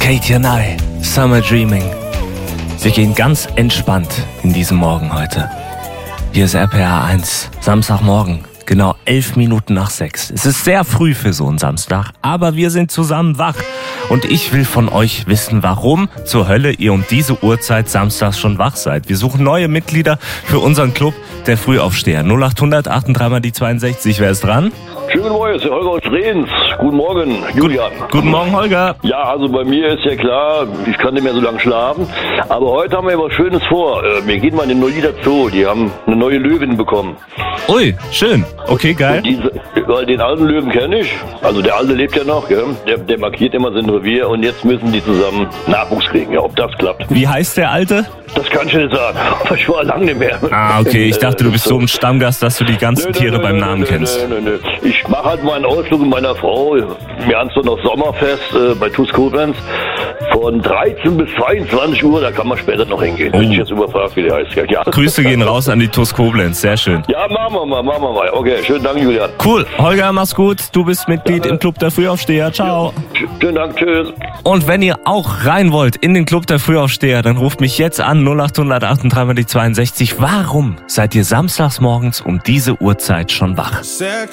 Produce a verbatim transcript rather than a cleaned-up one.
Katie and I, Summer Dreaming. Wir gehen ganz entspannt in diesen Morgen heute. Hier ist R P R eins, Samstagmorgen, genau elf Minuten nach sechs. Es ist sehr früh für so einen Samstag, aber wir sind zusammen wach. Und ich will von euch wissen, warum zur Hölle ihr um diese Uhrzeit samstags schon wach seid. Wir suchen neue Mitglieder für unseren Club der Frühaufsteher. null acht hundert achtunddreißig mal die zweiundsechzig, wer ist dran? Schönen guten Morgen, ist der Holger aus Rehns. Guten Morgen, Julian. Gut, guten Morgen, Holger. Ja, also bei mir ist ja klar, ich kann nicht mehr so lange schlafen. Aber heute haben wir was Schönes vor. Wir gehen mal in den Neulieder Zoo. Die haben eine neue Löwin bekommen. Ui, schön. Okay, geil. Diese, weil den alten Löwen kenne ich. Also der alte lebt ja noch, gell? Der, der markiert immer sein Revier. Und jetzt müssen die zusammen Nachwuchs kriegen. Ja, ob das klappt. Wie heißt der Alte? Das kann ich nicht sagen. Ich war lange nicht mehr. Ah, okay. Ich dachte, du bist so ein Stammgast, dass du die ganzen Nö, nö, Tiere nö, beim nö, Namen nö, kennst. Nö, nö, nö. Ich mache halt mal einen Ausflug mit meiner Frau. Wir haben so noch Sommerfest äh, bei TuS Koblenz. Von dreizehn bis zweiundzwanzig Uhr, da kann man später noch hingehen. Oh. Wenn ich jetzt überfragt, wie der heißt. Ja. Grüße gehen raus an die TuS Koblenz. Sehr schön. Ja, machen wir mal, machen wir mal. Okay, schönen Dank, Julian. Cool. Holger, mach's gut. Du bist Mitglied im Club der Frühaufsteher. Ciao. Ja. Schönen Dank, tschüss. Und wenn ihr auch rein wollt in den Club der Frühaufsteher, dann ruft mich jetzt an null acht hundert achtunddreißig mal die zweiundsechzig. Warum seid ihr samstags morgens um diese Uhrzeit schon wach?